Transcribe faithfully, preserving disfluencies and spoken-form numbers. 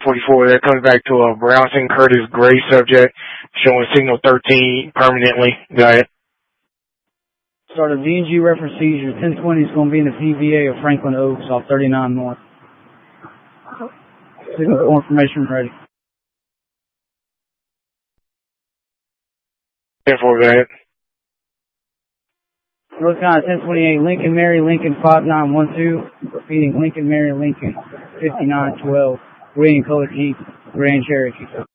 forty-four, that comes back to a Brownson Curtis Gray subject showing signal thirteen permanently. Go ahead. Start of D and G reference seizure. ten twenty is going to be in the P V A of Franklin Oaks off thirty-nine North. Signal information ready. ten four, go ahead. North Carolina ten twenty-eight, Lincoln Mary, Lincoln five nine one two. Repeating, Lincoln Mary, Lincoln fifty-nine twelve. Green Color Jeep, Grand Cherokee.